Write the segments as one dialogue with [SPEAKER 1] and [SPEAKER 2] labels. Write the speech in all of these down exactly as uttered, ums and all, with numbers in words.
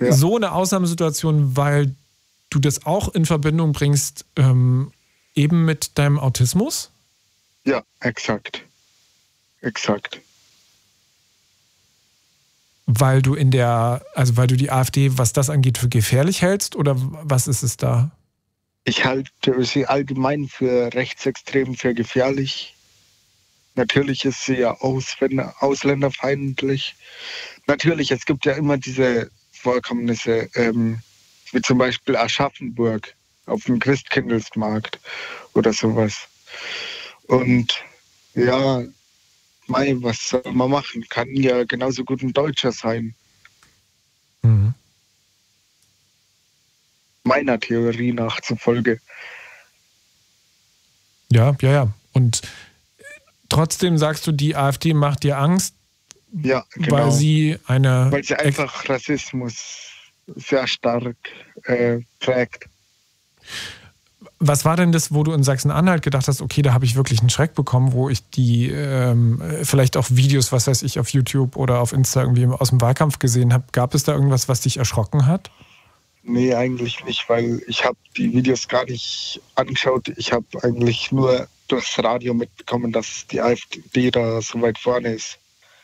[SPEAKER 1] ja.
[SPEAKER 2] so eine Ausnahmesituation, weil du das auch in Verbindung bringst, ähm, eben mit deinem Autismus?
[SPEAKER 1] Ja, exakt. Exakt.
[SPEAKER 2] Weil du in der, also weil du die AfD, was das angeht, für gefährlich hältst, oder was ist es da?
[SPEAKER 1] Ich halte sie allgemein für rechtsextrem, für gefährlich. Natürlich ist sie ja Ausländer, ausländerfeindlich. Natürlich, es gibt ja immer diese Vorkommnisse, ähm, wie zum Beispiel Aschaffenburg auf dem Christkindlesmarkt oder sowas. Und ja, mei, was soll man machen? Kann ja genauso gut ein Deutscher sein.
[SPEAKER 2] Mhm.
[SPEAKER 1] Meiner Theorie nach zufolge.
[SPEAKER 2] Ja, ja, ja. Und trotzdem sagst du, die AfD macht dir Angst,
[SPEAKER 1] Ja, genau.
[SPEAKER 2] weil sie eine...
[SPEAKER 1] Weil sie einfach Rassismus sehr stark äh, prägt.
[SPEAKER 2] Was war denn das, wo du in Sachsen-Anhalt gedacht hast, okay, da habe ich wirklich einen Schreck bekommen, wo ich die ähm, vielleicht auch Videos, was weiß ich, auf YouTube oder auf Insta irgendwie aus dem Wahlkampf gesehen habe? Gab es da irgendwas, was dich erschrocken hat?
[SPEAKER 1] Nee, eigentlich nicht, weil ich habe die Videos gar nicht angeschaut. Ich habe eigentlich nur durchs Radio mitbekommen, dass die AfD da so weit vorne ist.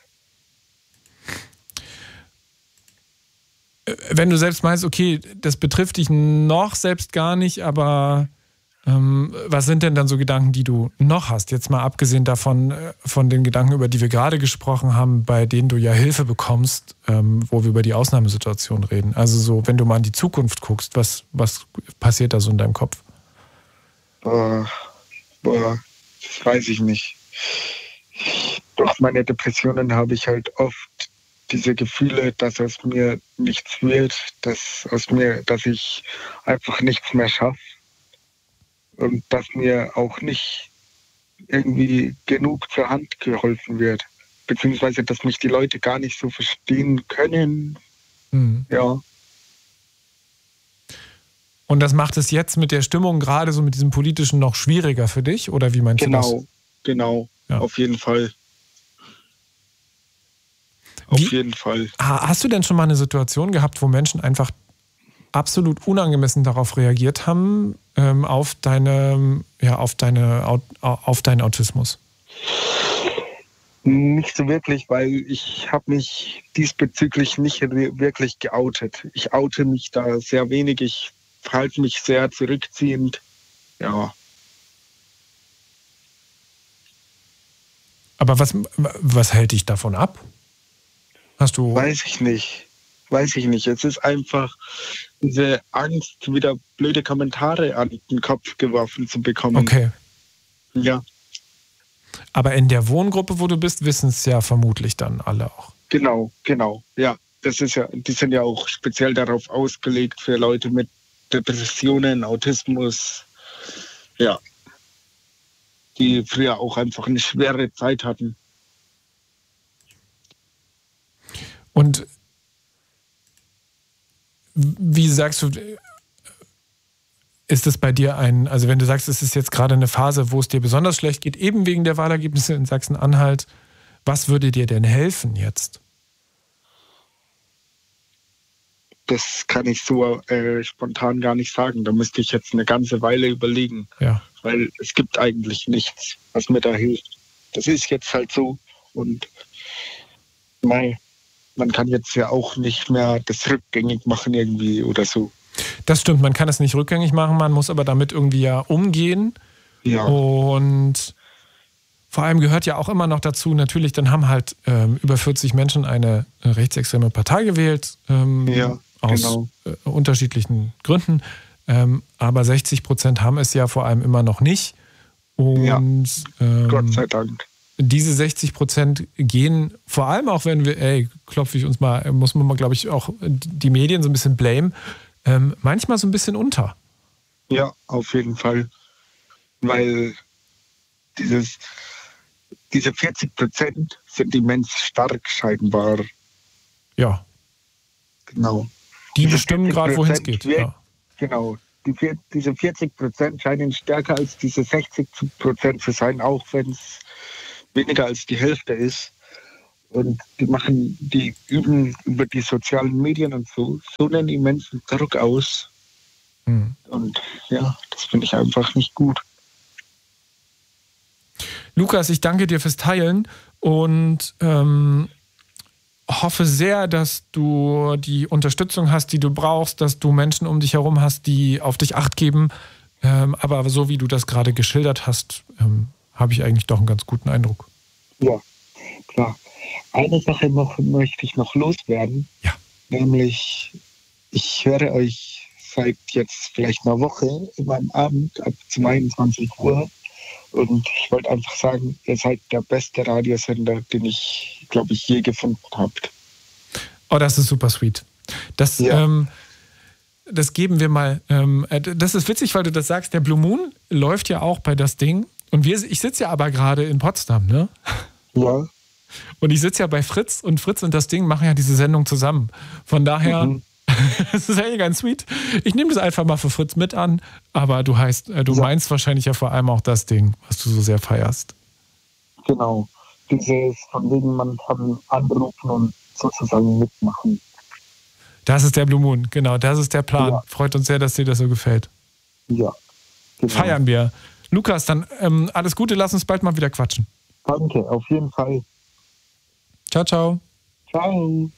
[SPEAKER 2] Wenn du selbst meinst, okay, das betrifft dich noch selbst gar nicht, aber ähm, was sind denn dann so Gedanken, die du noch hast? Jetzt mal abgesehen davon, äh, von den Gedanken, über die wir gerade gesprochen haben, bei denen du ja Hilfe bekommst, ähm, wo wir über die Ausnahmesituation reden. Also so, wenn du mal in die Zukunft guckst, was, was passiert da so in deinem Kopf?
[SPEAKER 1] Boah, boah, das weiß ich nicht. Durch meine Depressionen habe ich halt oft diese Gefühle, dass aus mir nichts wird, dass aus mir, dass ich einfach nichts mehr schaffe und dass mir auch nicht irgendwie genug zur Hand geholfen wird, beziehungsweise dass mich die Leute gar nicht so verstehen können.
[SPEAKER 2] Mhm.
[SPEAKER 1] Ja.
[SPEAKER 2] Und das macht es jetzt mit der Stimmung, gerade so mit diesem Politischen, noch schwieriger für dich? Oder wie meinst
[SPEAKER 1] genau,
[SPEAKER 2] du das?
[SPEAKER 1] Genau,
[SPEAKER 2] Ja.
[SPEAKER 1] Auf jeden Fall. Auf
[SPEAKER 2] Wie,
[SPEAKER 1] jeden Fall.
[SPEAKER 2] Hast du denn schon mal eine Situation gehabt, wo Menschen einfach absolut unangemessen darauf reagiert haben, ähm, auf deine, ja, auf deine, auf deinen Autismus?
[SPEAKER 1] Nicht so wirklich, weil ich habe mich diesbezüglich nicht wirklich geoutet. Ich oute mich da sehr wenig. Ich verhalte mich sehr zurückziehend. Ja.
[SPEAKER 2] Aber was, was hält dich davon ab? Hast du...
[SPEAKER 1] Weiß ich nicht. Weiß ich nicht. Es ist einfach diese Angst, wieder blöde Kommentare an den Kopf geworfen zu bekommen.
[SPEAKER 2] Okay.
[SPEAKER 1] Ja.
[SPEAKER 2] Aber in der Wohngruppe, wo du bist, wissen es ja vermutlich dann alle auch.
[SPEAKER 1] Genau, genau. Ja, das ist ja, die sind ja auch speziell darauf ausgelegt für Leute mit Depressionen, Autismus. Ja. Die früher auch einfach eine schwere Zeit hatten.
[SPEAKER 2] Und wie sagst du, ist es bei dir ein, also wenn du sagst, es ist jetzt gerade eine Phase, wo es dir besonders schlecht geht, eben wegen der Wahlergebnisse in Sachsen-Anhalt, was würde dir denn helfen jetzt?
[SPEAKER 1] Das kann ich so äh, spontan gar nicht sagen. Da müsste ich jetzt eine ganze Weile überlegen.
[SPEAKER 2] Ja.
[SPEAKER 1] Weil es gibt eigentlich nichts, was mir da hilft. Das ist jetzt halt so. Und mei, man kann jetzt ja auch nicht mehr das rückgängig machen irgendwie oder so.
[SPEAKER 2] Das stimmt, man kann es nicht rückgängig machen, man muss aber damit irgendwie ja umgehen.
[SPEAKER 1] Ja.
[SPEAKER 2] Und vor allem gehört ja auch immer noch dazu, natürlich, dann haben halt ähm, über vierzig Menschen eine rechtsextreme Partei gewählt, ähm,
[SPEAKER 1] ja,
[SPEAKER 2] aus
[SPEAKER 1] genau.
[SPEAKER 2] äh, unterschiedlichen Gründen. Ähm, aber sechzig Prozent haben es ja vor allem immer noch nicht. Und
[SPEAKER 1] ja.
[SPEAKER 2] ähm,
[SPEAKER 1] Gott sei Dank.
[SPEAKER 2] Diese sechzig Prozent gehen, vor allem auch wenn wir, ey, klopfe ich uns mal, muss man mal, glaube ich, auch die Medien so ein bisschen blamen, ähm, manchmal so ein bisschen unter.
[SPEAKER 1] Ja, auf jeden Fall. Weil dieses, diese vierzig Prozent sind immens stark scheinbar.
[SPEAKER 2] Ja.
[SPEAKER 1] Genau.
[SPEAKER 2] Die
[SPEAKER 1] diese
[SPEAKER 2] bestimmen gerade, wohin es geht.
[SPEAKER 1] Wird,
[SPEAKER 2] ja.
[SPEAKER 1] Genau. Die, diese vierzig Prozent scheinen stärker als diese sechzig Prozent zu sein, auch wenn es weniger als die Hälfte ist. Und die machen, die üben über die sozialen Medien und so, so einen immensen Druck aus. Mhm. Und ja, das finde ich einfach nicht gut.
[SPEAKER 2] Lukas, ich danke dir fürs Teilen und ähm, hoffe sehr, dass du die Unterstützung hast, die du brauchst, dass du Menschen um dich herum hast, die auf dich Acht geben. Ähm, aber so wie du das gerade geschildert hast, ähm, habe ich eigentlich doch einen ganz guten Eindruck.
[SPEAKER 1] Ja, klar. Eine Sache noch, möchte ich noch loswerden.
[SPEAKER 2] Ja.
[SPEAKER 1] Nämlich, ich höre euch seit jetzt vielleicht einer Woche immer am Abend ab zweiundzwanzig Uhr. Und ich wollte einfach sagen, ihr seid der beste Radiosender, den ich, glaube ich, je gefunden habe.
[SPEAKER 2] Oh, das ist super sweet. Das, ja. ähm, das geben wir mal. Ähm, das ist witzig, weil du das sagst. Der Blue Moon läuft ja auch bei das Ding. Und wir, ich sitze ja aber gerade in Potsdam, ne?
[SPEAKER 1] Ja.
[SPEAKER 2] Und ich sitze ja bei Fritz und Fritz und das Ding machen ja diese Sendung zusammen. Von daher, mhm. Das ist ja ganz sweet. Ich nehme das einfach mal für Fritz mit an, aber du heißt, du ja. meinst wahrscheinlich ja vor allem auch das Ding, was du so sehr feierst.
[SPEAKER 1] Genau. Dieses, von wegen man kann anrufen und sozusagen mitmachen.
[SPEAKER 2] Das ist der Blue Moon, genau, das ist der Plan. Ja. Freut uns sehr, dass dir das so gefällt.
[SPEAKER 1] Ja.
[SPEAKER 2] Genau. Feiern wir. Lukas, dann ähm, alles Gute, lass uns bald mal wieder quatschen.
[SPEAKER 1] Danke, auf jeden Fall.
[SPEAKER 2] Ciao, ciao.
[SPEAKER 1] Ciao.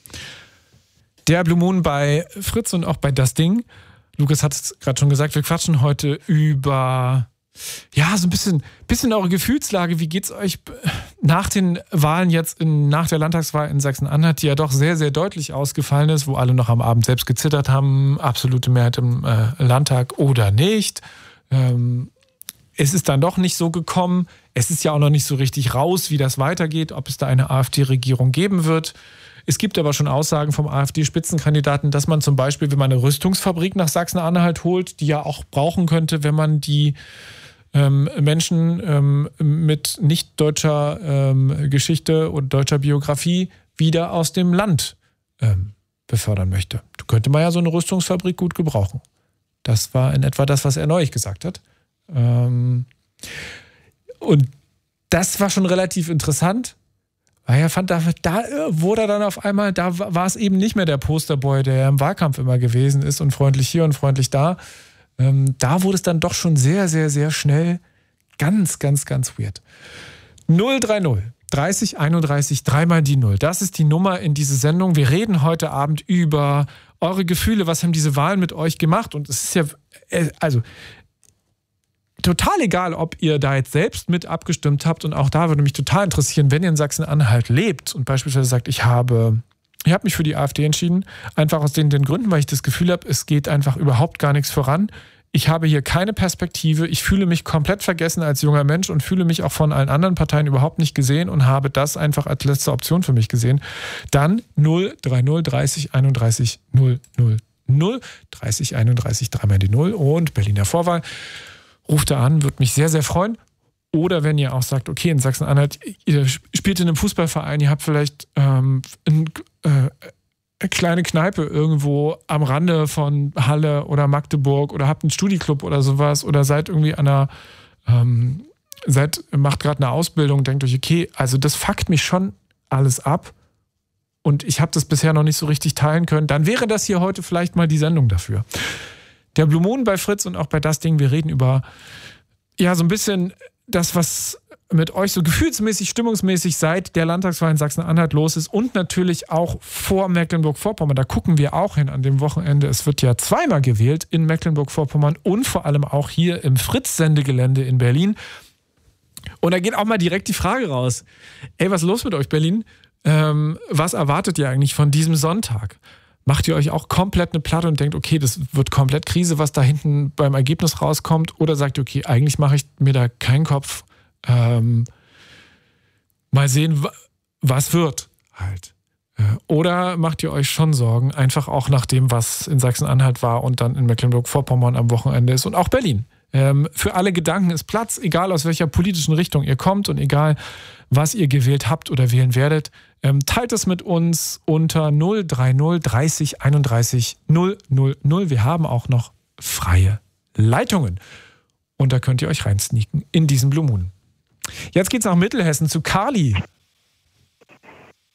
[SPEAKER 2] Der Blue Moon bei Fritz und auch bei Das Ding. Lukas hat es gerade schon gesagt, wir quatschen heute über, ja, so ein bisschen, bisschen eure Gefühlslage. Wie geht's euch nach den Wahlen jetzt, in, nach der Landtagswahl in Sachsen-Anhalt, die ja doch sehr, sehr deutlich ausgefallen ist, wo alle noch am Abend selbst gezittert haben, absolute Mehrheit im äh, Landtag oder nicht. Ähm, es ist dann doch nicht so gekommen. Es ist ja auch noch nicht so richtig raus, wie das weitergeht, ob es da eine AfD-Regierung geben wird. Es gibt aber schon Aussagen vom AfD-Spitzenkandidaten, dass man zum Beispiel, wenn man eine Rüstungsfabrik nach Sachsen-Anhalt holt, die ja auch brauchen könnte, wenn man die ähm, Menschen ähm, mit nicht deutscher ähm, Geschichte und deutscher Biografie wieder aus dem Land ähm, befördern möchte. Da könnte man ja so eine Rüstungsfabrik gut gebrauchen. Das war in etwa das, was er neulich gesagt hat. Ähm, und das war schon relativ interessant. Weil er fand, da, da wurde er dann auf einmal, da war es eben nicht mehr der Posterboy, der im Wahlkampf immer gewesen ist und freundlich hier und freundlich da. Ähm, da wurde es dann doch schon sehr, sehr, sehr schnell ganz, ganz, ganz weird. null drei null dreißig einunddreißig, dreimal die Null. Das ist die Nummer in diese Sendung. Wir reden heute Abend über eure Gefühle. Was haben diese Wahlen mit euch gemacht? Und es ist ja, also total egal, ob ihr da jetzt selbst mit abgestimmt habt, und auch da würde mich total interessieren, wenn ihr in Sachsen-Anhalt lebt und beispielsweise sagt, ich habe, ich habe mich für die AfD entschieden, einfach aus den, den Gründen, weil ich das Gefühl habe, es geht einfach überhaupt gar nichts voran. Ich habe hier keine Perspektive, ich fühle mich komplett vergessen als junger Mensch und fühle mich auch von allen anderen Parteien überhaupt nicht gesehen und habe das einfach als letzte Option für mich gesehen. Dann null drei null dreißig einunddreißig null null null, dreißig einunddreißig, dreimal die Null und Berliner Vorwahl. Ruft da an, würde mich sehr, sehr freuen. Oder wenn ihr auch sagt, okay, in Sachsen-Anhalt, ihr spielt in einem Fußballverein, ihr habt vielleicht ähm, ein, äh, eine kleine Kneipe irgendwo am Rande von Halle oder Magdeburg oder habt einen Studiclub oder sowas oder seid irgendwie an einer, ähm, seid, macht gerade eine Ausbildung, denkt euch, okay, also das fuckt mich schon alles ab und ich habe das bisher noch nicht so richtig teilen können, dann wäre das hier heute vielleicht mal die Sendung dafür. Der Blue Moon bei Fritz und auch bei Das Ding, wir reden über, ja, so ein bisschen das, was mit euch so gefühlsmäßig, stimmungsmäßig seit der Landtagswahl in Sachsen-Anhalt los ist und natürlich auch vor Mecklenburg-Vorpommern. Da gucken wir auch hin an dem Wochenende. Es wird ja zweimal gewählt in Mecklenburg-Vorpommern und vor allem auch hier im Fritz-Sendegelände in Berlin. Und da geht auch mal direkt die Frage raus. Ey, was ist los mit euch, Berlin? Ähm, was erwartet ihr eigentlich von diesem Sonntag? Macht ihr euch auch komplett eine Platte und denkt, okay, das wird komplett Krise, was da hinten beim Ergebnis rauskommt? Oder sagt ihr, okay, eigentlich mache ich mir da keinen Kopf. Ähm, mal sehen, was wird halt. Oder macht ihr euch schon Sorgen, einfach auch nach dem, was in Sachsen-Anhalt war und dann in Mecklenburg-Vorpommern am Wochenende ist und auch Berlin? Ähm, für alle Gedanken ist Platz, egal aus welcher politischen Richtung ihr kommt und egal, was ihr gewählt habt oder wählen werdet. Ähm, teilt es mit uns unter null drei null dreißig einunddreißig null null null. Wir haben auch noch freie Leitungen. Und da könnt ihr euch reinsneaken in diesen Blue Moon. Jetzt geht's nach Mittelhessen zu Carly.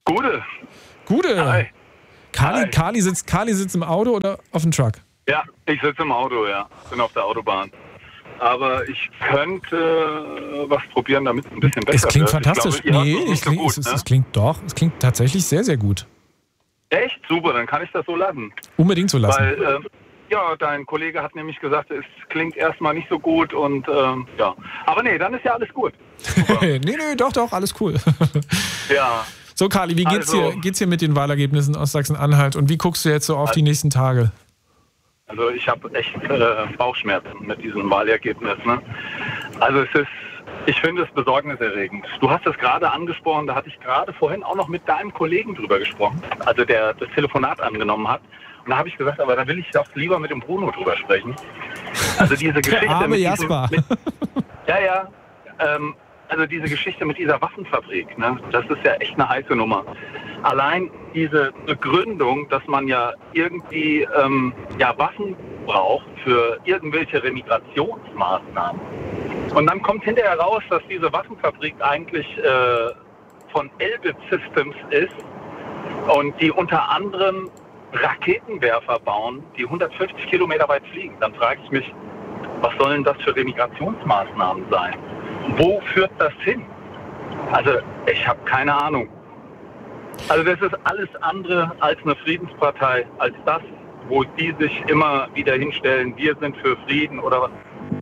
[SPEAKER 3] Gute.
[SPEAKER 2] Gute.
[SPEAKER 3] Hi.
[SPEAKER 2] Kali,
[SPEAKER 3] Hi.
[SPEAKER 2] Kali, sitzt, Kali sitzt im Auto oder auf dem Truck?
[SPEAKER 3] Ja, ich sitze im Auto, ja. Bin auf der Autobahn. Aber ich könnte äh, was probieren, damit es ein bisschen besser
[SPEAKER 2] Es klingt
[SPEAKER 3] wird.
[SPEAKER 2] fantastisch.
[SPEAKER 3] Ich glaube, ihr
[SPEAKER 2] nee,
[SPEAKER 3] hört mich nicht
[SPEAKER 2] es,
[SPEAKER 3] so
[SPEAKER 2] klingt,
[SPEAKER 3] gut,
[SPEAKER 2] es, es,
[SPEAKER 3] ne?
[SPEAKER 2] es klingt doch. Es klingt tatsächlich sehr, sehr gut.
[SPEAKER 3] Echt? Super, dann kann ich das so lassen.
[SPEAKER 2] Unbedingt so lassen.
[SPEAKER 3] Weil, äh, ja, dein Kollege hat nämlich gesagt, es klingt erstmal nicht so gut und ähm, ja. Aber nee, dann ist ja alles gut.
[SPEAKER 2] nee, nee, doch, doch, alles cool.
[SPEAKER 3] Ja.
[SPEAKER 2] So, Kali, wie geht's,
[SPEAKER 3] Also-
[SPEAKER 2] dir, geht's dir mit den Wahlergebnissen aus Sachsen-Anhalt und wie guckst du jetzt so auf die nächsten Tage?
[SPEAKER 3] Also ich habe echt äh, Bauchschmerzen mit diesem Wahlergebnis. Ne? Also es ist, ich finde es besorgniserregend. Du hast es gerade angesprochen, da hatte ich gerade vorhin auch noch mit deinem Kollegen drüber gesprochen, also der das Telefonat angenommen hat. Und da habe ich gesagt, aber da will ich doch lieber mit dem Bruno drüber sprechen. Also diese Geschichte
[SPEAKER 2] arme
[SPEAKER 3] mit,
[SPEAKER 2] Jasper.
[SPEAKER 3] diesem, mit ja, ja, ähm, also diese Geschichte mit dieser Waffenfabrik, ne, das ist ja echt eine heiße Nummer. Allein diese Begründung, dass man ja irgendwie ähm, ja, Waffen braucht für irgendwelche Remigrationsmaßnahmen. Und dann kommt hinterher raus, dass diese Waffenfabrik eigentlich äh, von Elbit Systems ist und die unter anderem Raketenwerfer bauen, die hundertfünfzig Kilometer weit fliegen. Dann frage ich mich, was sollen das für Remigrationsmaßnahmen sein? Wo führt das hin? Also ich habe keine Ahnung. Also das ist alles andere als eine Friedenspartei, als das, wo die sich immer wieder hinstellen, wir sind für Frieden oder was.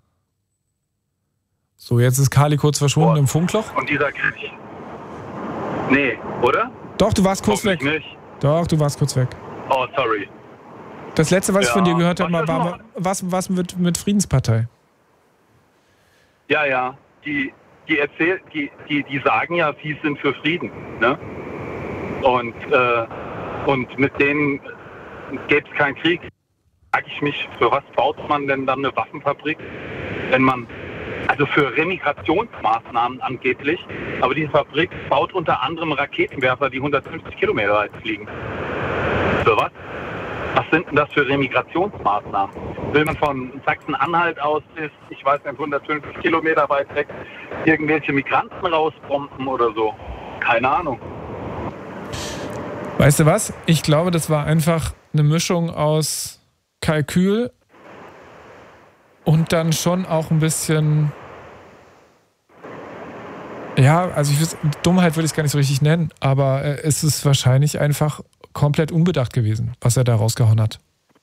[SPEAKER 2] So, jetzt ist Kali kurz verschwunden
[SPEAKER 3] Boah.
[SPEAKER 2] im Funkloch.
[SPEAKER 3] Und dieser Krieg. Nee, oder?
[SPEAKER 2] Doch, du warst kurz weg.
[SPEAKER 3] Hoffentlich nicht.
[SPEAKER 2] Doch, du warst kurz weg.
[SPEAKER 3] Oh, sorry.
[SPEAKER 2] Das letzte, was ich
[SPEAKER 3] Ja,
[SPEAKER 2] von dir gehört habe,
[SPEAKER 3] was
[SPEAKER 2] war,
[SPEAKER 3] ist
[SPEAKER 2] war
[SPEAKER 3] noch?
[SPEAKER 2] was, was mit, mit Friedenspartei.
[SPEAKER 3] Ja, ja. Die, die, erzähl, die, die, die sagen ja, sie sind für Frieden. Ne? Und, äh, und mit denen gäbe es keinen Krieg. Frage ich mich, für was baut man denn dann eine Waffenfabrik, wenn man, also für Remigrationsmaßnahmen angeblich, aber diese Fabrik baut unter anderem Raketenwerfer, die hundertfünfzig Kilometer weit fliegen. Für was? Was sind denn das für Remigrationsmaßnahmen? Will man von Sachsen-Anhalt aus bis, ich weiß nicht, hundertfünfzig Kilometer weit weg irgendwelche Migranten rausbomben oder so? Keine Ahnung.
[SPEAKER 2] Weißt du was? Ich glaube, das war einfach eine Mischung aus Kalkül und dann schon auch ein bisschen, ja, also ich weiß, Dummheit würde ich es gar nicht so richtig nennen, aber äh, es ist wahrscheinlich einfach komplett unbedacht gewesen, was er da rausgehauen hat.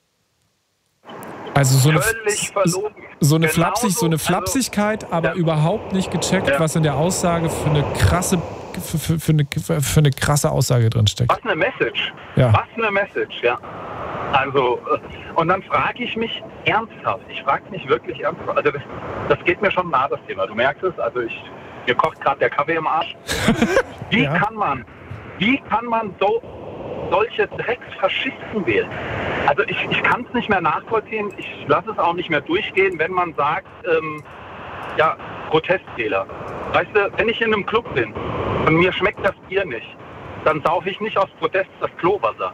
[SPEAKER 2] Also so eine,
[SPEAKER 3] Völlig verlogen.
[SPEAKER 2] so eine,
[SPEAKER 3] Genauso,
[SPEAKER 2] Flapsig, so eine
[SPEAKER 3] also-
[SPEAKER 2] Flapsigkeit, aber
[SPEAKER 3] Ja.
[SPEAKER 2] überhaupt nicht gecheckt,
[SPEAKER 3] Ja.
[SPEAKER 2] was in der Aussage für eine krasse, für, für, für, eine, für eine krasse Aussage drin steckt.
[SPEAKER 3] Was eine Message.
[SPEAKER 2] Ja.
[SPEAKER 3] Was eine Message, ja. Also, äh, und dann frage ich mich ernsthaft, ich frage mich wirklich ernsthaft, also das, das geht mir schon nah, das Thema, du merkst es, also ich, mir kocht gerade der Kaffee im Arsch. Wie
[SPEAKER 2] Ja.
[SPEAKER 3] kann man, wie kann man so solche Drecksfaschisten wählen? Also ich, ich kann es nicht mehr nachvollziehen, ich lasse es auch nicht mehr durchgehen, wenn man sagt, ähm, ja, Protestwähler. Weißt du, wenn ich in einem Club bin und mir schmeckt das Bier nicht, dann saufe ich nicht aus Protest das Klowasser.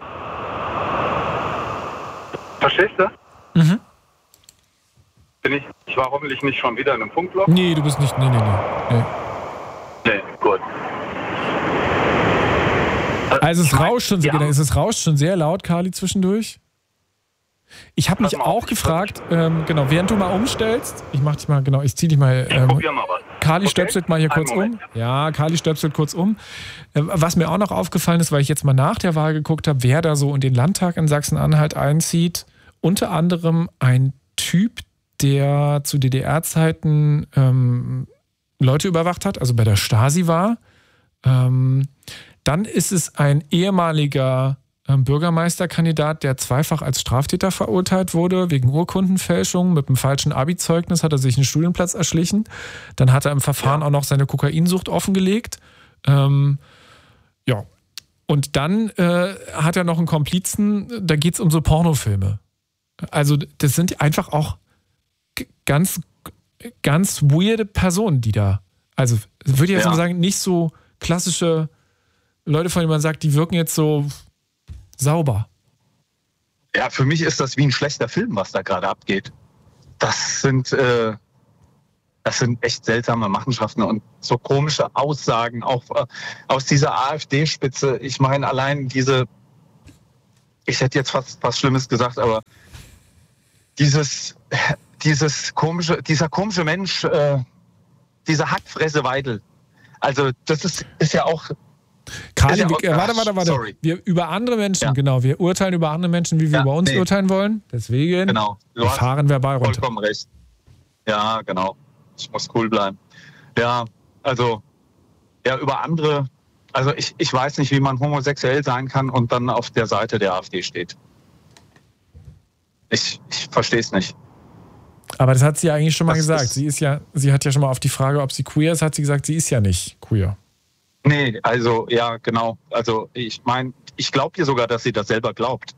[SPEAKER 3] Verstehst du?
[SPEAKER 2] Mhm.
[SPEAKER 3] Bin ich, ich war hoffentlich nicht schon wieder in einem Funkloch.
[SPEAKER 2] Nee, du bist nicht, nee, nee, nee. nee.
[SPEAKER 3] Nee, gut.
[SPEAKER 2] Also es
[SPEAKER 3] Ich mein,
[SPEAKER 2] rauscht schon,
[SPEAKER 3] wir
[SPEAKER 2] genau,
[SPEAKER 3] haben-
[SPEAKER 2] es rauscht schon sehr laut, Kali, zwischendurch. Ich habe mich
[SPEAKER 3] Pass mal auf,
[SPEAKER 2] auch
[SPEAKER 3] ich
[SPEAKER 2] gefragt, ähm, genau, während du mal umstellst, ich mach dich mal, genau, ich zieh dich mal, ähm,
[SPEAKER 3] Probier mal was.
[SPEAKER 2] Kali
[SPEAKER 3] Okay?
[SPEAKER 2] stöpselt mal hier
[SPEAKER 3] Einen
[SPEAKER 2] kurz
[SPEAKER 3] Moment.
[SPEAKER 2] um. Ja, Kali stöpselt kurz um. Äh, Was mir auch noch aufgefallen ist, weil ich jetzt mal nach der Wahl geguckt habe, wer da so in den Landtag in Sachsen-Anhalt einzieht, unter anderem ein Typ, der zu D D R-Zeiten ähm, Leute überwacht hat, also bei der Stasi war. Ähm, dann ist es ein ehemaliger ähm, Bürgermeisterkandidat, der zweifach als Straftäter verurteilt wurde, wegen Urkundenfälschung. Mit einem falschen Abi-Zeugnis hat er sich einen Studienplatz erschlichen. Dann hat er im Verfahren auch noch seine Kokainsucht offengelegt. Ähm, ja. Und dann äh, hat er noch einen Komplizen, da geht es um so Pornofilme. Also das sind einfach auch g- ganz, ganz weirde Personen, die da, also würde ich jetzt
[SPEAKER 3] Ja.
[SPEAKER 2] mal sagen, nicht so klassische Leute, von denen man sagt, die wirken jetzt so sauber.
[SPEAKER 4] Ja, für mich ist das wie ein schlechter Film, was da gerade abgeht. Das sind, äh, das sind echt seltsame Machenschaften und so komische Aussagen auch äh, aus dieser AfD-Spitze. Ich meine, allein diese, ich hätte jetzt fast was Schlimmes gesagt, aber dieses, dieses komische, dieser komische Mensch, äh, dieser Hackfresse Weidel. Also das ist, ist ja auch...
[SPEAKER 2] Kali,
[SPEAKER 4] ja auch,
[SPEAKER 2] wir, warte, warte, warte.
[SPEAKER 4] Sorry.
[SPEAKER 2] Wir über andere Menschen,
[SPEAKER 4] Ja.
[SPEAKER 2] genau, wir urteilen über andere Menschen, wie wir
[SPEAKER 4] Ja,
[SPEAKER 2] über uns
[SPEAKER 4] nee.
[SPEAKER 2] urteilen wollen. Deswegen
[SPEAKER 4] Genau. Du
[SPEAKER 2] wir
[SPEAKER 4] hast
[SPEAKER 2] fahren verbal runter.
[SPEAKER 4] vollkommen recht. Ja, genau. Ich muss cool bleiben. Ja, also ja, über andere, also ich, ich weiß nicht, wie man homosexuell sein kann und dann auf der Seite der AfD steht. Ich, ich verstehe es nicht.
[SPEAKER 2] Aber das hat sie ja eigentlich schon mal
[SPEAKER 4] Das
[SPEAKER 2] gesagt.
[SPEAKER 4] ist-
[SPEAKER 2] Sie ist ja, sie hat ja schon mal auf die Frage, ob sie queer ist, hat sie gesagt, sie ist ja nicht queer.
[SPEAKER 4] Nee, also ja, genau. Also ich meine, ich glaube ihr sogar, dass sie das selber glaubt.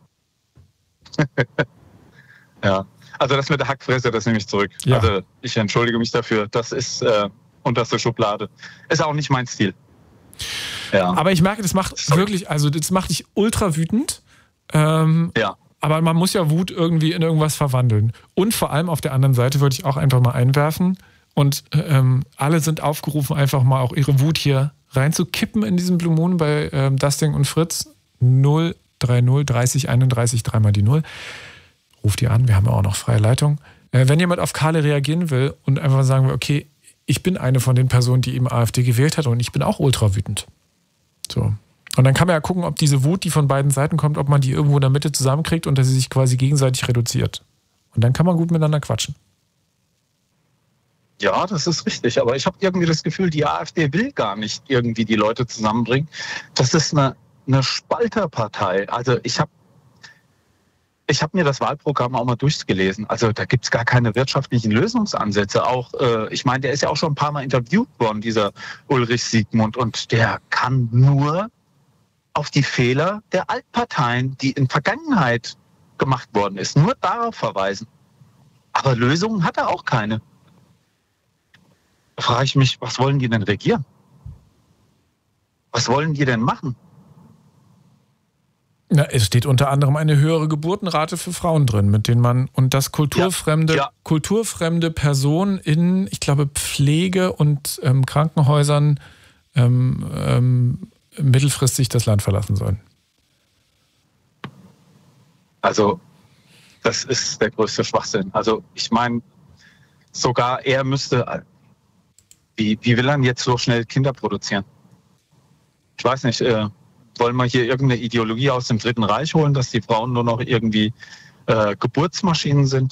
[SPEAKER 4] Ja, also das mit der Hackfresse, das nehme ich zurück.
[SPEAKER 2] Ja.
[SPEAKER 4] Also ich entschuldige mich dafür. Das ist äh, unterste Schublade. Ist auch nicht mein Stil. Ja.
[SPEAKER 2] Aber ich merke, das macht
[SPEAKER 4] Sorry.
[SPEAKER 2] wirklich, also das macht dich ultra wütend. Ähm,
[SPEAKER 4] ja.
[SPEAKER 2] aber man muss ja Wut irgendwie in irgendwas verwandeln. Und vor allem auf der anderen Seite würde ich auch einfach mal einwerfen. Und ähm, alle sind aufgerufen, einfach mal auch ihre Wut hier reinzukippen in diesen Blue Moon bei ähm, Dustin und Fritz. null drei null dreißig einunddreißig, dreimal die null. Ruft ihr an, wir haben ja auch noch freie Leitung. Äh, wenn jemand auf Kale reagieren will und einfach sagen will, okay, ich bin eine von den Personen, die eben AfD gewählt hat und ich bin auch ultra wütend. So. Und dann kann man ja gucken, ob diese Wut, die von beiden Seiten kommt, ob man die irgendwo in der Mitte zusammenkriegt und dass sie sich quasi gegenseitig reduziert. Und dann kann man gut miteinander quatschen.
[SPEAKER 4] Ja, das ist richtig. Aber ich habe irgendwie das Gefühl, die AfD will gar nicht irgendwie die Leute zusammenbringen. Das ist eine, eine Spalterpartei. Also ich habe ich hab mir das Wahlprogramm auch mal durchgelesen. Also da gibt es gar keine wirtschaftlichen Lösungsansätze. Auch, äh, ich meine, der ist ja auch schon ein paar Mal interviewt worden, dieser Ulrich Siegmund. Und der kann nur auf die Fehler der Altparteien, die in Vergangenheit gemacht worden ist, nur darauf verweisen. Aber Lösungen hat er auch keine. Da frage ich mich, was wollen die denn regieren? Was wollen die denn machen?
[SPEAKER 2] Na, es steht unter anderem eine höhere Geburtenrate für Frauen drin, mit denen man und das kulturfremde,
[SPEAKER 4] Ja, ja.
[SPEAKER 2] kulturfremde Personen in, ich glaube, Pflege- und ähm, Krankenhäusern ähm, ähm, mittelfristig das Land verlassen sollen.
[SPEAKER 4] Also, das ist der größte Schwachsinn. Also, ich meine, sogar er müsste, wie, wie will er denn jetzt so schnell Kinder produzieren? Ich weiß nicht, äh, wollen wir hier irgendeine Ideologie aus dem Dritten Reich holen, dass die Frauen nur noch irgendwie äh, Geburtsmaschinen sind?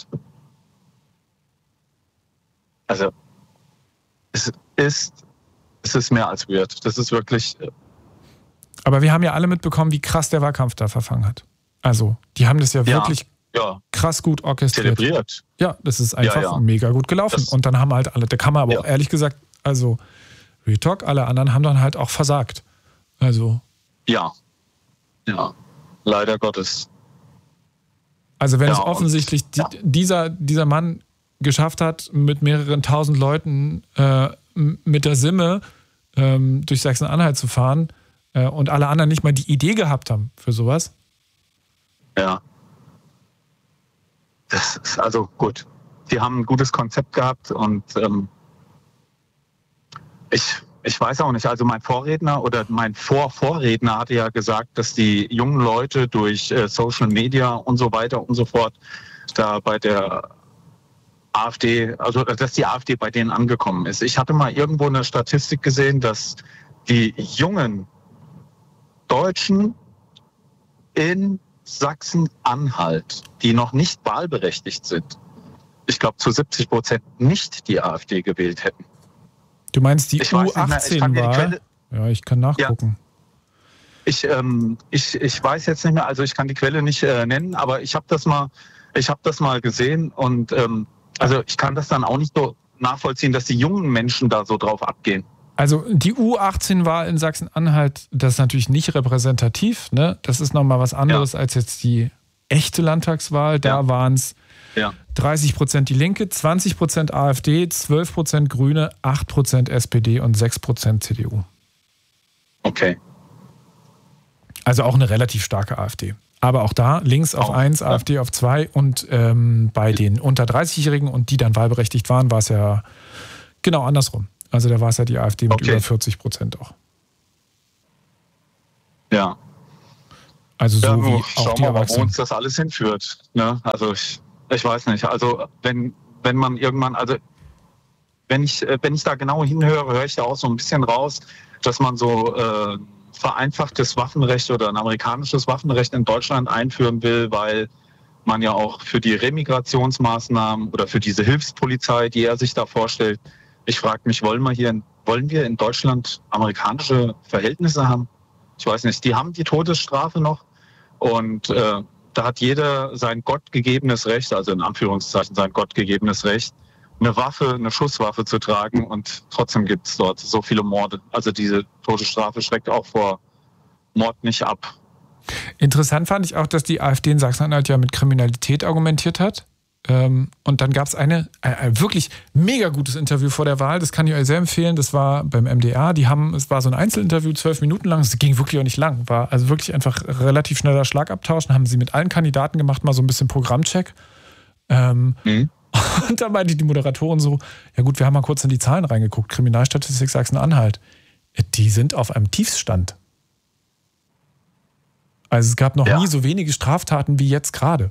[SPEAKER 4] Also, es ist, es ist mehr als weird. Das ist wirklich... Äh,
[SPEAKER 2] Aber wir haben ja alle mitbekommen, wie krass der Wahlkampf da verfangen hat. Also, die haben das ja wirklich
[SPEAKER 4] ja,
[SPEAKER 2] krass gut orchestriert.
[SPEAKER 4] zelebriert.
[SPEAKER 2] Ja, das ist einfach
[SPEAKER 4] Ja, ja.
[SPEAKER 2] mega gut gelaufen.
[SPEAKER 4] Das-
[SPEAKER 2] und dann haben halt alle, da kann man aber
[SPEAKER 4] Ja.
[SPEAKER 2] auch ehrlich gesagt, also Real Talk, alle anderen haben dann halt auch versagt. Also,
[SPEAKER 4] Ja, ja, leider Gottes.
[SPEAKER 2] also wenn
[SPEAKER 4] Ja,
[SPEAKER 2] es
[SPEAKER 4] und-
[SPEAKER 2] offensichtlich die,
[SPEAKER 4] ja.
[SPEAKER 2] dieser, dieser Mann geschafft hat, mit mehreren tausend Leuten äh, m- mit der Simme ähm, durch Sachsen-Anhalt zu fahren äh, und alle anderen nicht mal die Idee gehabt haben für sowas.
[SPEAKER 4] Ja. Das ist also gut. Die haben ein gutes Konzept gehabt und ähm, ich, ich weiß auch nicht, also mein Vorredner oder mein Vorvorredner hatte ja gesagt, dass die jungen Leute durch äh, Social Media und so weiter und so fort da bei der AfD, also dass die AfD bei denen angekommen ist. Ich hatte mal irgendwo eine Statistik gesehen, dass die jungen Deutschen in Sachsen-Anhalt, die noch nicht wahlberechtigt sind, ich glaube zu siebzig Prozent nicht die AfD gewählt hätten.
[SPEAKER 2] Du meinst die
[SPEAKER 4] Ich weiß nicht mehr, ich kann dir die
[SPEAKER 2] U achtzehn-Wahl?
[SPEAKER 4] Quelle-
[SPEAKER 2] Ja, ich kann nachgucken.
[SPEAKER 4] Ich, ähm, ich, ich weiß jetzt nicht mehr, also ich kann die Quelle nicht äh, nennen, aber ich habe das mal, ich habe das mal gesehen und ähm, also ich kann das dann auch nicht so nachvollziehen, dass die jungen Menschen da so drauf abgehen.
[SPEAKER 2] Also die U achtzehn-Wahl in Sachsen-Anhalt, das ist natürlich nicht repräsentativ. Ne? Das ist nochmal was anderes ja. als jetzt die echte Landtagswahl. Da ja. waren es
[SPEAKER 4] ja.
[SPEAKER 2] dreißig Prozent die Linke, zwanzig Prozent AfD, zwölf Prozent Grüne, acht Prozent S P D und sechs Prozent C D U.
[SPEAKER 4] Okay.
[SPEAKER 2] Also auch eine relativ starke AfD. Aber auch da links auf eins, ja. AfD auf zwei und ähm, bei den unter dreißig-Jährigen und die dann wahlberechtigt waren, war es ja Genau, andersrum. Also da war es ja die AfD mit
[SPEAKER 4] Okay.
[SPEAKER 2] über vierzig Prozent auch.
[SPEAKER 4] Ja.
[SPEAKER 2] Also so
[SPEAKER 4] Ja,
[SPEAKER 2] wie
[SPEAKER 4] nur
[SPEAKER 2] auch
[SPEAKER 4] schauen
[SPEAKER 2] die
[SPEAKER 4] wir mal, wo
[SPEAKER 2] Erwachsenen.
[SPEAKER 4] uns das alles hinführt. Ne? Also ich, ich weiß nicht. Also wenn, wenn man irgendwann, also wenn ich, äh, wenn ich da genau hinhöre, höre ich da auch so ein bisschen raus, dass man so äh, vereinfachtes Waffenrecht oder ein amerikanisches Waffenrecht in Deutschland einführen will, weil man ja auch für die Remigrationsmaßnahmen oder für diese Hilfspolizei, die er sich da vorstellt, ich frage mich, wollen wir hier, in, wollen wir in Deutschland amerikanische Verhältnisse haben? Ich weiß nicht, die haben die Todesstrafe noch und äh, da hat jeder sein gottgegebenes Recht, also in Anführungszeichen sein gottgegebenes Recht, eine Waffe, eine Schusswaffe zu tragen und trotzdem gibt es dort so viele Morde. Also diese Todesstrafe schreckt auch vor Mord nicht ab.
[SPEAKER 2] Interessant fand ich auch, dass die AfD in Sachsen-Anhalt ja mit Kriminalität argumentiert hat. Ähm, und dann gab es eine, ein, ein wirklich mega gutes Interview vor der Wahl. Das kann ich euch sehr empfehlen. Das war beim M D R. Die haben, es war so ein Einzelinterview, zwölf Minuten lang. Es ging wirklich auch nicht lang. War also wirklich einfach relativ schneller Schlagabtausch. Dann haben sie mit allen Kandidaten gemacht, mal so ein bisschen Programmcheck. Ähm,
[SPEAKER 4] Mhm.
[SPEAKER 2] Und dann meinte die Moderatorin so, ja gut, wir haben mal kurz in die Zahlen reingeguckt. Kriminalstatistik Sachsen-Anhalt. Die sind auf einem Tiefstand. Also es gab noch
[SPEAKER 4] Ja.
[SPEAKER 2] nie so wenige Straftaten wie jetzt gerade.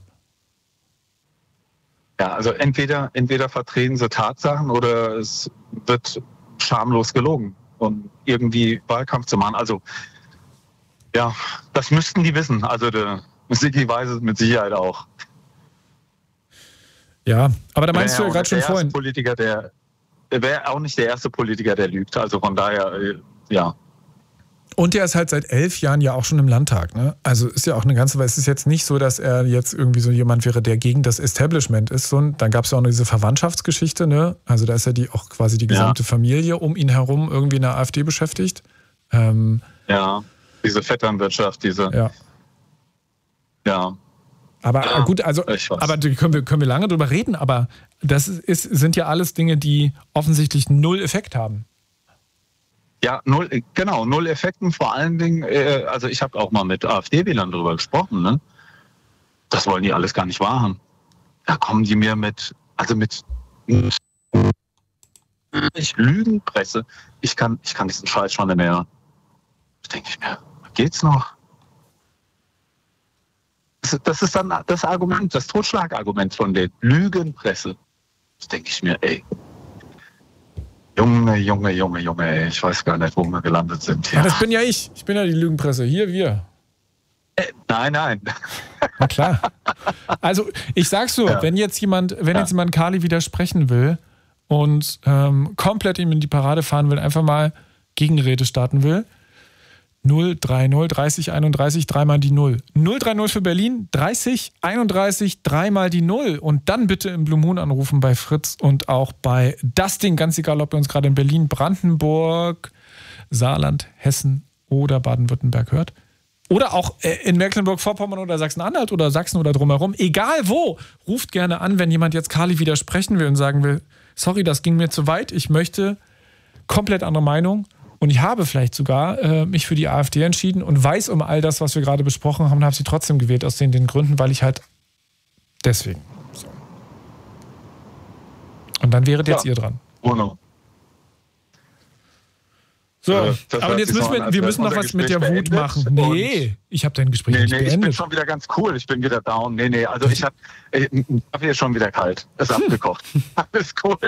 [SPEAKER 4] Ja, also entweder, entweder vertreten sie Tatsachen oder es wird schamlos gelogen, um irgendwie Wahlkampf zu machen. Also ja, das müssten die wissen. Also der Sigi weiß es mit Sicherheit auch.
[SPEAKER 2] Ja, aber da meinst du ja
[SPEAKER 4] auch
[SPEAKER 2] gerade
[SPEAKER 4] nicht
[SPEAKER 2] schon
[SPEAKER 4] der erste
[SPEAKER 2] vorhin.
[SPEAKER 4] Politiker, der, der wäre auch nicht der erste Politiker, der lügt. Also von daher, äh, ja.
[SPEAKER 2] Und der ist halt seit elf Jahren ja auch schon im Landtag. Ne? Also ist ja auch eine ganze Weile. Es ist jetzt nicht so, dass er jetzt irgendwie so jemand wäre, der gegen das Establishment ist. So, dann gab es ja auch noch diese Verwandtschaftsgeschichte. Ne? Also da ist ja die auch quasi die gesamte
[SPEAKER 4] Ja.
[SPEAKER 2] Familie um ihn herum irgendwie in der AfD beschäftigt. Ähm,
[SPEAKER 4] Ja, diese Vetternwirtschaft, diese,
[SPEAKER 2] ja.
[SPEAKER 4] ja.
[SPEAKER 2] Aber
[SPEAKER 4] Ja,
[SPEAKER 2] gut, also,
[SPEAKER 4] ich weiß.
[SPEAKER 2] aber da können wir, können wir lange drüber reden, aber das ist, sind ja alles Dinge, die offensichtlich null Effekt haben.
[SPEAKER 4] Ja, null, genau, null Effekten. Vor allen Dingen, äh, also ich habe auch mal mit AfD-Wählern drüber gesprochen, ne? Das wollen die alles gar nicht wahrhaben. Da kommen die mir mit, also mit, ich Lügenpresse. Ich kann, ich kann diesen Scheiß schon nicht mehr. Da denke ich mir, geht's noch? Das, das ist dann das Argument, das Totschlagargument von den Lügenpresse. Das denke ich mir, ey. Junge, Junge, Junge, Junge, ey. Ich weiß gar nicht, wo wir gelandet sind.
[SPEAKER 2] Ja. Das bin ja ich. Ich bin ja die Lügenpresse. Hier, wir.
[SPEAKER 4] Äh, nein, nein.
[SPEAKER 2] Na klar. Also ich sag's nur,
[SPEAKER 4] Ja.
[SPEAKER 2] wenn jetzt jemand, wenn
[SPEAKER 4] Ja.
[SPEAKER 2] jetzt jemand Kali widersprechen will und ähm, komplett ihm in die Parade fahren will, einfach mal Gegenrede starten will, null drei null dreißig einunddreißig dreimal die null. null drei null für Berlin, dreißig einunddreißig dreimal die null. Und dann bitte im Blue Moon anrufen bei Fritz und auch bei das Ding, ganz egal, ob ihr uns gerade in Berlin, Brandenburg, Saarland, Hessen oder Baden-Württemberg hört. Oder auch in Mecklenburg-Vorpommern oder Sachsen-Anhalt oder Sachsen oder drumherum. Egal wo, ruft gerne an, wenn jemand jetzt Kali widersprechen will und sagen will, sorry, das ging mir zu weit, ich möchte komplett andere Meinung. Und ich habe vielleicht sogar äh, mich für die AfD entschieden und weiß um all das, was wir gerade besprochen haben, und habe sie trotzdem gewählt, aus den, den Gründen, weil ich halt deswegen. So. Und dann wäret jetzt
[SPEAKER 4] Ja.
[SPEAKER 2] ihr dran.
[SPEAKER 4] Bruno.
[SPEAKER 2] So,
[SPEAKER 4] Äh, das
[SPEAKER 2] aber
[SPEAKER 4] hört
[SPEAKER 2] jetzt
[SPEAKER 4] sich
[SPEAKER 2] müssen
[SPEAKER 4] so
[SPEAKER 2] wir,
[SPEAKER 4] an, als
[SPEAKER 2] wir
[SPEAKER 4] wäre
[SPEAKER 2] müssen noch
[SPEAKER 4] unser
[SPEAKER 2] was mit der
[SPEAKER 4] Gespräch
[SPEAKER 2] Wut
[SPEAKER 4] beendet
[SPEAKER 2] machen.
[SPEAKER 4] und-
[SPEAKER 2] Nee, ich habe dein Gespräch
[SPEAKER 4] Nee,
[SPEAKER 2] nicht
[SPEAKER 4] nee, ich bin
[SPEAKER 2] beendet.
[SPEAKER 4] schon wieder ganz cool. Ich bin wieder down. Nee, nee, also ich hab, äh, mein Kaffee ist schon wieder kalt. Ist abgekocht. Alles cool.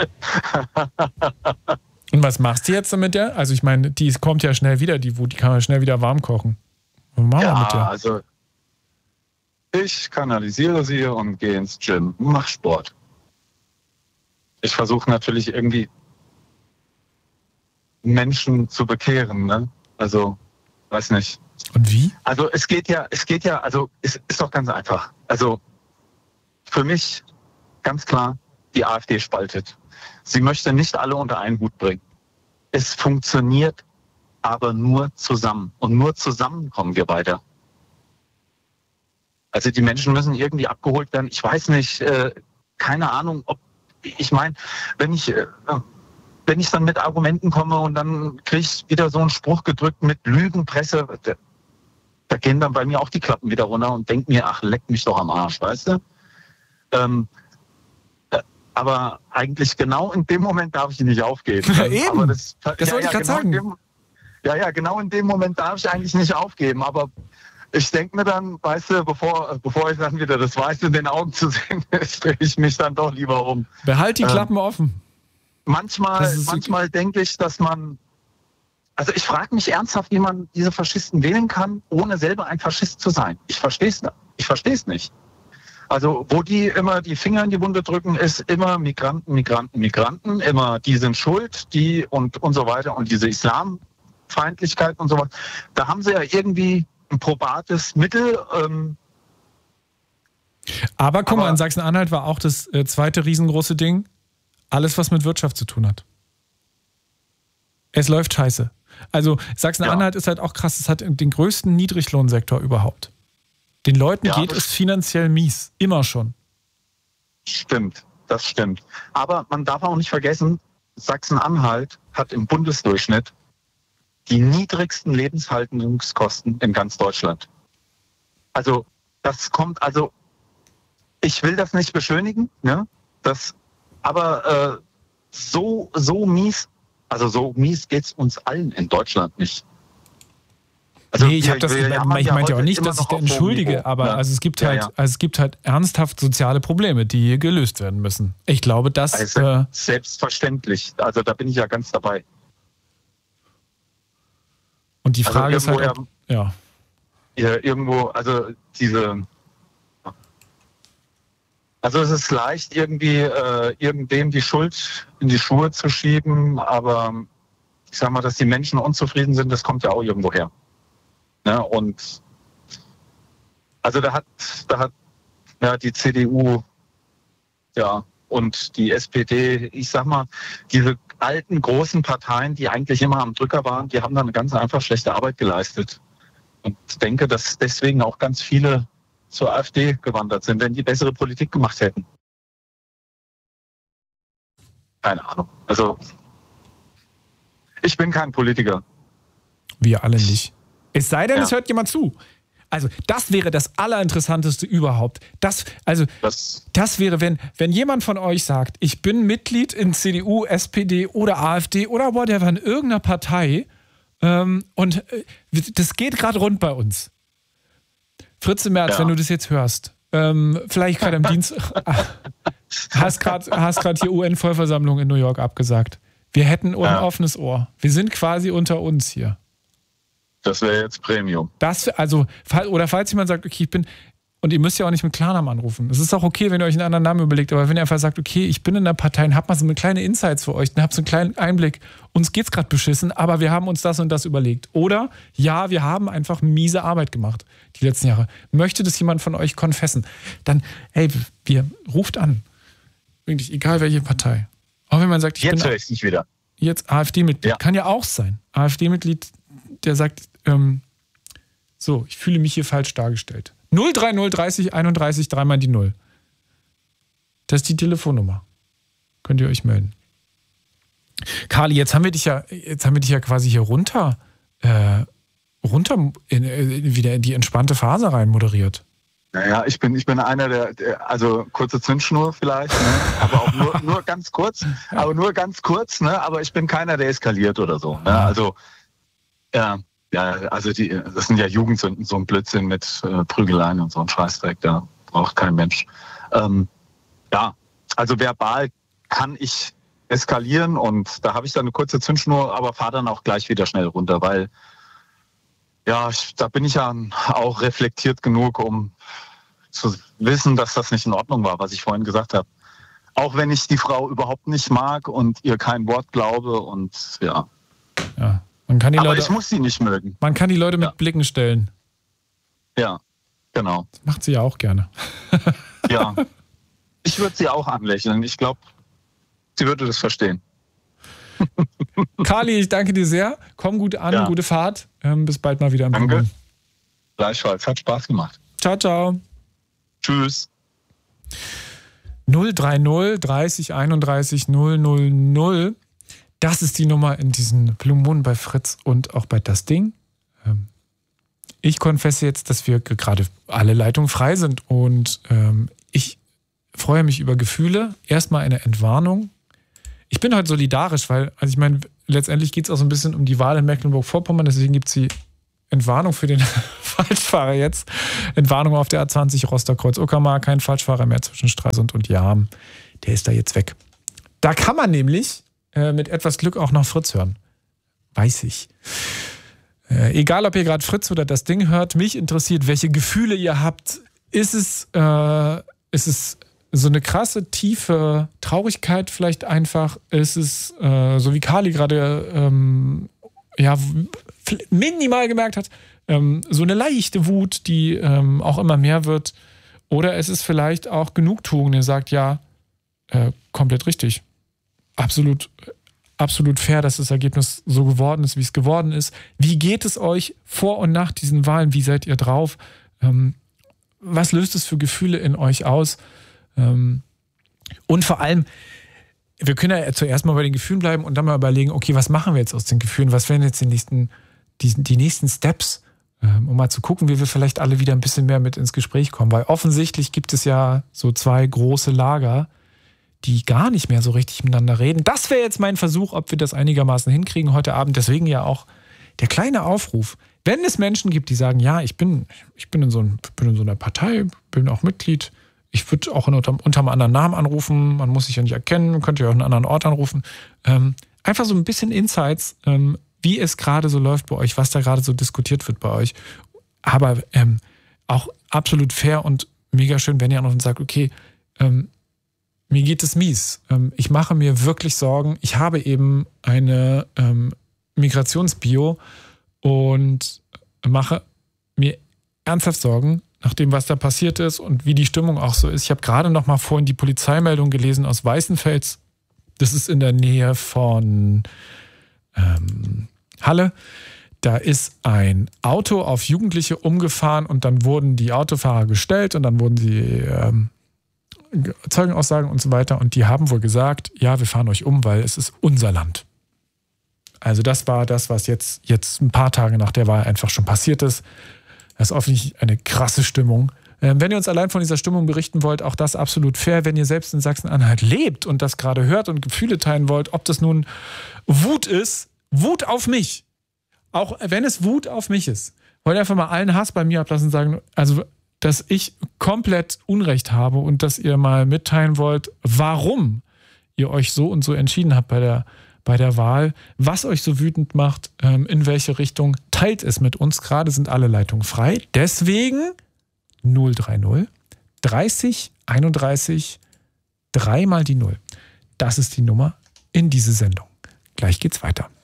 [SPEAKER 2] Und was machst du jetzt mit der? Also ich meine, die kommt ja schnell wieder, die Wut, die kann man schnell wieder warm kochen. Was machen wir mit
[SPEAKER 4] Ja,
[SPEAKER 2] der?
[SPEAKER 4] also ich kanalisiere sie und gehe ins Gym, mach Sport. Ich versuche natürlich irgendwie Menschen zu bekehren, ne? Also, weiß nicht.
[SPEAKER 2] Und wie?
[SPEAKER 4] Also es geht ja, es geht ja, also es ist doch ganz einfach. Also für mich ganz klar, die AfD spaltet. Sie möchte nicht alle unter einen Hut bringen. Es funktioniert aber nur zusammen. Und nur zusammen kommen wir weiter. Also die Menschen müssen irgendwie abgeholt werden. Ich weiß nicht, äh, keine Ahnung, ob, ich meine, wenn ich, äh, wenn ich dann mit Argumenten komme und dann kriege ich wieder so einen Spruch gedrückt mit Lügenpresse, da, da gehen dann bei mir auch die Klappen wieder runter und denke mir, ach, leck mich doch am Arsch, weißt du? Ähm, äh, aber eigentlich genau in dem Moment darf ich ihn nicht aufgeben.
[SPEAKER 2] Ja, eben.
[SPEAKER 4] Aber das
[SPEAKER 2] Das
[SPEAKER 4] ja,
[SPEAKER 2] wollte ich
[SPEAKER 4] ja,
[SPEAKER 2] gerade
[SPEAKER 4] genau
[SPEAKER 2] sagen.
[SPEAKER 4] in dem, ja, ja, genau in dem Moment darf ich eigentlich nicht aufgeben. Aber ich denke mir dann, weißt du, bevor, bevor ich dann wieder das Weiße in den Augen zu sehen ist, drehe ich mich dann doch lieber um.
[SPEAKER 2] Behalt die
[SPEAKER 4] Ähm,
[SPEAKER 2] Klappen offen.
[SPEAKER 4] Manchmal,
[SPEAKER 2] Das ist-
[SPEAKER 4] manchmal denke ich, dass man, also ich frage mich ernsthaft, wie man diese Faschisten wählen kann, ohne selber ein Faschist zu sein. Ich verstehe es nicht. Ich verstehe es nicht. Also wo die immer die Finger in die Wunde drücken, ist immer Migranten, Migranten, Migranten, immer die sind schuld, die und, und so weiter und diese Islamfeindlichkeit und so weiter. Da haben sie ja irgendwie ein probates Mittel. Ähm,
[SPEAKER 2] Aber guck mal,
[SPEAKER 4] aber-
[SPEAKER 2] in Sachsen-Anhalt war auch das äh, zweite riesengroße Ding, alles, was mit Wirtschaft zu tun hat. Es läuft scheiße. Also Sachsen-Anhalt ist halt auch krass, es hat den größten Niedriglohnsektor überhaupt. Den Leuten
[SPEAKER 4] Ja,
[SPEAKER 2] geht
[SPEAKER 4] das-
[SPEAKER 2] es finanziell mies, immer schon.
[SPEAKER 4] Stimmt, das stimmt. Aber man darf auch nicht vergessen, Sachsen-Anhalt hat im Bundesdurchschnitt die niedrigsten Lebenshaltungskosten in ganz Deutschland. Also das kommt, also ich will das nicht beschönigen, ne? Das, aber äh, so, so mies, also so mies geht's uns allen in Deutschland nicht. Also
[SPEAKER 2] nee, ich
[SPEAKER 4] wir-
[SPEAKER 2] habe das,
[SPEAKER 4] wir
[SPEAKER 2] ich
[SPEAKER 4] jammern
[SPEAKER 2] meinte ja auch
[SPEAKER 4] heute
[SPEAKER 2] nicht,
[SPEAKER 4] immer
[SPEAKER 2] dass ich
[SPEAKER 4] noch
[SPEAKER 2] da
[SPEAKER 4] auf hohem
[SPEAKER 2] entschuldige,
[SPEAKER 4] Niveau,
[SPEAKER 2] aber
[SPEAKER 4] ne?
[SPEAKER 2] also es gibt
[SPEAKER 4] Ja,
[SPEAKER 2] halt,
[SPEAKER 4] ja.
[SPEAKER 2] also es gibt halt ernsthaft soziale Probleme, die hier gelöst werden müssen. Ich glaube, das
[SPEAKER 4] Also,
[SPEAKER 2] äh,
[SPEAKER 4] selbstverständlich. Also da bin ich ja ganz dabei.
[SPEAKER 2] und die
[SPEAKER 4] Also
[SPEAKER 2] Frage ist halt,
[SPEAKER 4] irgendwo
[SPEAKER 2] ob, ja.
[SPEAKER 4] Ja, irgendwo, also diese. Also es ist leicht, irgendwie äh, irgendwem die Schuld in die Schuhe zu schieben, aber ich sag mal, dass die Menschen unzufrieden sind, das kommt ja auch irgendwo her. Ne? Und also da hat, da hat ja die C D U, ja, und die S P D, ich sag mal, diese alten großen Parteien, die eigentlich immer am Drücker waren, die haben da eine ganz einfach schlechte Arbeit geleistet. Und ich denke, dass deswegen auch ganz viele zur AfD gewandert sind, wenn die bessere Politik gemacht hätten. Keine Ahnung. Also, ich bin kein Politiker.
[SPEAKER 2] Wir alle nicht. Es sei denn,
[SPEAKER 4] Ja.
[SPEAKER 2] es hört jemand zu. Also, das wäre das Allerinteressanteste überhaupt. Das, also,
[SPEAKER 4] Das,
[SPEAKER 2] das wäre, wenn, wenn jemand von euch sagt, ich bin Mitglied in C D U, S P D oder AfD oder whatever in irgendeiner Partei ähm, und äh, das geht gerade rund bei uns. Fritze Merz,
[SPEAKER 4] Ja.
[SPEAKER 2] wenn du das jetzt hörst, ähm, vielleicht gerade am Dienst, hast gerade hast grad hier U N-Vollversammlung in New York abgesagt. Wir hätten ein
[SPEAKER 4] Ja.
[SPEAKER 2] offenes Ohr. Wir sind quasi unter uns hier.
[SPEAKER 4] das wäre jetzt Premium.
[SPEAKER 2] Das, also, fall- oder falls jemand sagt, okay, ich bin, und ihr müsst ja auch nicht mit Klarnamen anrufen. Es ist auch okay, wenn ihr euch einen anderen Namen überlegt, aber wenn ihr einfach sagt, okay, ich bin in der Partei und hab mal so eine kleine Insights für euch, dann habt so einen kleinen Einblick, uns geht's gerade beschissen, aber wir haben uns das und das überlegt. Oder, ja, wir haben einfach miese Arbeit gemacht die letzten Jahre. Möchte das jemand von euch konfessen? Dann, hey, wir, ruft an. Wirklich, egal welche Partei. Auch wenn man sagt, ich
[SPEAKER 4] Jetzt
[SPEAKER 2] bin
[SPEAKER 4] höre ich es nicht wieder.
[SPEAKER 2] jetzt AfD-Mitglied.
[SPEAKER 4] Ja.
[SPEAKER 2] Kann ja auch sein. AfD-Mitglied, der sagt, ähm, so, ich fühle mich hier falsch dargestellt. null drei null dreißig einunddreißig, dreimal die Null. Das ist die Telefonnummer. Könnt ihr euch melden. Kali, jetzt haben wir dich ja, jetzt haben wir dich ja quasi hier runter, äh, runter in, in, wieder in die entspannte Phase rein moderiert.
[SPEAKER 4] Naja, ich bin, ich bin einer der, der also kurze Zündschnur vielleicht, ne? Aber auch nur, nur ganz kurz, aber nur ganz kurz, ne? Aber ich bin keiner, der eskaliert oder so. Ne? Also, ja, ja, also die, das sind ja Jugendsünden, so ein Blödsinn mit äh, Prügeleien und so ein Scheißdreck, da braucht kein Mensch. Ähm, ja, also verbal kann ich eskalieren und da habe ich dann eine kurze Zündschnur, aber fahre dann auch gleich wieder schnell runter, weil ja, ich, da bin ich ja auch reflektiert genug, um zu wissen, dass das nicht in Ordnung war, was ich vorhin gesagt habe. Auch wenn ich die Frau überhaupt nicht mag und ihr kein Wort glaube und ja.
[SPEAKER 2] Ja. Man kann die
[SPEAKER 4] Aber
[SPEAKER 2] Leute,
[SPEAKER 4] ich muss sie nicht mögen.
[SPEAKER 2] man kann die Leute mit
[SPEAKER 4] Ja.
[SPEAKER 2] Blicken stellen.
[SPEAKER 4] Ja, genau.
[SPEAKER 2] Das macht sie ja auch gerne.
[SPEAKER 4] Ja. Ich würde sie auch anlächeln. Ich glaube, sie würde das verstehen.
[SPEAKER 2] Kali, ich danke dir sehr. Komm gut an,
[SPEAKER 4] Ja.
[SPEAKER 2] gute Fahrt. Ähm, bis bald mal wieder im
[SPEAKER 4] Danke.
[SPEAKER 2] Büro.
[SPEAKER 4] Gleichfalls. Hat Spaß gemacht.
[SPEAKER 2] Ciao, ciao.
[SPEAKER 4] Tschüss.
[SPEAKER 2] null drei null dreißig einunddreißig null null null. Das ist die Nummer in diesen Blue Moon bei Fritz und auch bei Das Ding. Ähm, Ich konfesse jetzt, dass wir gerade alle Leitungen frei sind und ähm, ich freue freue mich über Gefühle. Erstmal eine Entwarnung. Ich bin heute solidarisch, weil, also ich meine, letztendlich geht es auch so ein bisschen um die Wahl in Mecklenburg-Vorpommern, deswegen gibt es die Entwarnung für den Falschfahrer jetzt. Entwarnung auf der A zwanzig Rostock-Kreuz-Uckermark, kein Falschfahrer mehr zwischen Stralsund und Jam. Der ist da jetzt weg. Da kann man nämlich äh, mit etwas Glück auch noch Fritz hören. Weiß ich. Äh, egal, ob ihr gerade Fritz oder das Ding hört, mich interessiert, welche Gefühle ihr habt. Ist es, äh, ist es so eine krasse, tiefe Traurigkeit vielleicht einfach? Ist es, äh, so wie Kali gerade ähm, ja, minimal gemerkt hat, ähm, so eine leichte Wut, die ähm, auch immer mehr wird? Oder ist es vielleicht auch Genugtuung, der sagt, ja, äh, komplett richtig. Absolut, absolut fair, dass das Ergebnis so geworden ist, wie es geworden ist. Wie geht es euch vor und nach diesen Wahlen? Wie seid ihr drauf? Ähm, was löst es für Gefühle in euch aus? Ähm, und vor allem, wir können ja zuerst mal bei den Gefühlen bleiben und dann mal überlegen, okay, was machen wir jetzt aus den Gefühlen? Was wären jetzt die nächsten, die, die nächsten Steps, ähm, um mal zu gucken, wie wir vielleicht alle wieder ein bisschen mehr mit ins Gespräch kommen? Weil offensichtlich gibt es ja so zwei große Lager, die gar nicht mehr so richtig miteinander reden. Das wäre jetzt mein Versuch, ob wir das einigermaßen hinkriegen heute Abend. Deswegen ja auch der kleine Aufruf. Wenn es Menschen gibt, die sagen, ja, ich bin, ich bin, in, so ein, bin in so einer Partei, bin auch Mitglied, ich würde auch unter, unter einem anderen Namen anrufen, man muss sich ja nicht erkennen, könnt ihr auch einen anderen Ort anrufen. Ähm, einfach so ein bisschen Insights, ähm, wie es gerade so läuft bei euch, was da gerade so diskutiert wird bei euch. Aber ähm, auch absolut fair und mega schön, wenn ihr noch sagt, okay, ähm, mir geht es mies. Ich mache mir wirklich Sorgen. Ich habe eben eine ähm, Migrationsbio und mache mir ernsthaft Sorgen nach dem, was da passiert ist und wie die Stimmung auch so ist. Ich habe gerade noch mal vorhin die Polizeimeldung gelesen aus Weißenfels. Das ist in der Nähe von ähm, Halle. Da ist ein Auto auf Jugendliche umgefahren und dann wurden die Autofahrer gestellt und dann wurden sie ähm, Zeugenaussagen und so weiter und die haben wohl gesagt, ja, wir fahren euch um, weil es ist unser Land. Also das war das, was jetzt, jetzt ein paar Tage nach der Wahl einfach schon passiert ist. Das ist offensichtlich eine krasse Stimmung. Ähm, wenn ihr uns allein von dieser Stimmung berichten wollt, auch das absolut fair. Wenn ihr selbst in Sachsen-Anhalt lebt und das gerade hört und Gefühle teilen wollt, ob das nun Wut ist, Wut auf mich. Auch wenn es Wut auf mich ist. Wollt ihr einfach mal allen Hass bei mir ablassen und sagen, also dass ich komplett Unrecht habe und dass ihr mal mitteilen wollt, warum ihr euch so und so entschieden habt bei der, bei der Wahl, was euch so wütend macht, in welche Richtung, teilt es mit uns. Gerade sind alle Leitungen frei. Deswegen null drei null dreißig einunddreißig dreimal die null. Das ist die Nummer in diese Sendung. Gleich geht's weiter.